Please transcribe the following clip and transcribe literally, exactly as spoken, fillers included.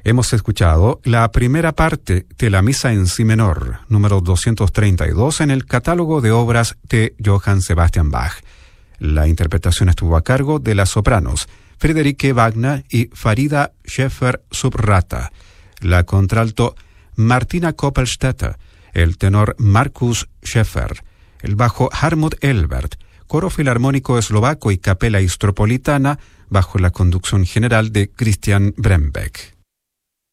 Hemos escuchado la primera parte de la Misa en Si menor, número doscientos treinta y dos, en el catálogo de obras de Johann Sebastian Bach. La interpretación estuvo a cargo de las sopranos Friederike Wagner y Farida Schäfer-Subrata, la contralto Martina Koppelstädter, el tenor Markus Schäfer, el bajo Hartmut Elbert, coro filarmónico eslovaco y capela istropolitana bajo la conducción general de Christian Brembeck.